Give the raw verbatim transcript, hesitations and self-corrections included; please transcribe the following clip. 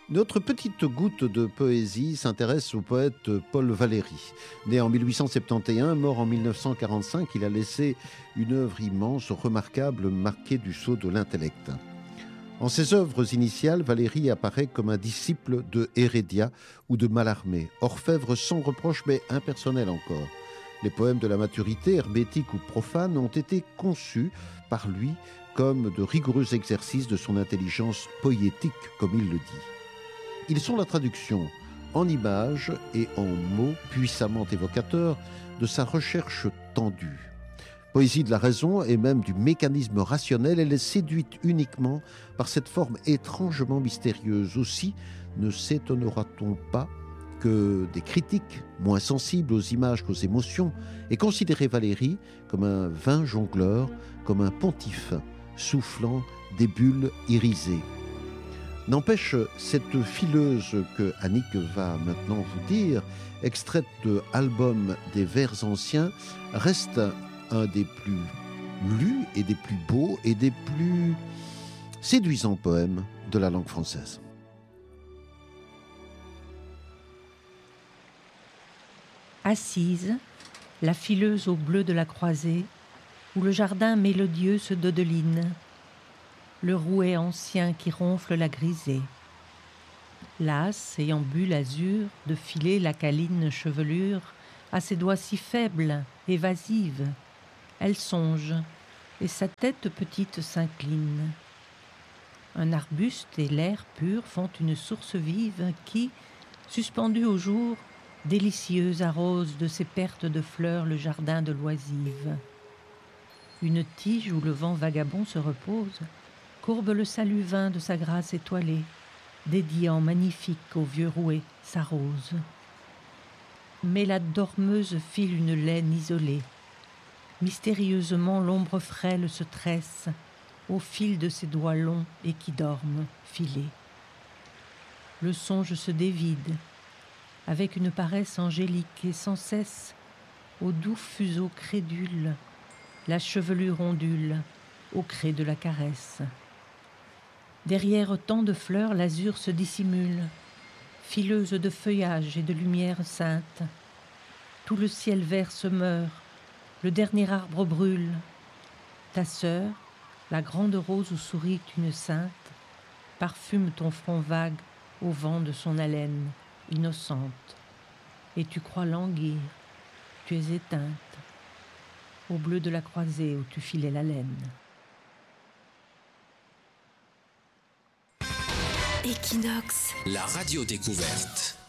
Notre petite goutte de poésie s'intéresse au poète Paul Valéry. Né en mille huit cent soixante et onze, mort en mille neuf cent quarante-cinq, il a laissé une œuvre immense, remarquable, marquée du sceau de l'intellect. En ses œuvres initiales, Valéry apparaît comme un disciple de Hérédia ou de Mallarmé, orfèvre sans reproche mais impersonnel encore. Les poèmes de la maturité, hermétiques ou profanes, ont été conçus par lui comme de rigoureux exercices de son intelligence poétique, comme il le dit. Ils sont la traduction en images et en mots puissamment évocateurs de sa recherche tendue. Poésie de la raison et même du mécanisme rationnel, elle est séduite uniquement par cette forme étrangement mystérieuse. Aussi ne s'étonnera-t-on pas que des critiques moins sensibles aux images qu'aux émotions aient considéré Valéry comme un vain jongleur, comme un pontife soufflant des bulles irisées. N'empêche, cette fileuse que Annick va maintenant vous dire, extraite de l'album des vers anciens, reste un des plus lus et des plus beaux et des plus séduisants poèmes de la langue française. Assise, la fileuse au bleu de la croisée, où le jardin mélodieux se dodeline, le rouet ancien qui ronfle la grisée. Lasse, ayant bu l'azur, de filer la câline chevelure, à ses doigts si faibles, évasives, elle songe, et sa tête petite s'incline. Un arbuste et l'air pur font une source vive qui, suspendue au jour, délicieuse arrose de ses pertes de fleurs le jardin de l'oisive. Une tige où le vent vagabond se repose courbe le salut vain de sa grâce étoilée, dédiant magnifique au vieux rouet sa rose. Mais la dormeuse file une laine isolée. Mystérieusement l'ombre frêle se tresse au fil de ses doigts longs et qui dorment filés. Le songe se dévide avec une paresse angélique et sans cesse, au doux fuseau crédule, la chevelure ondule au cré de la caresse. Derrière tant de fleurs, l'azur se dissimule, fileuse de feuillage et de lumière sainte. Tout le ciel vert se meurt, le dernier arbre brûle. Ta sœur, la grande rose où sourit une sainte, parfume ton front vague au vent de son haleine innocente. Et tu crois languir, tu es éteinte, au bleu de la croisée où tu filais la laine. Equinox, la radio découverte.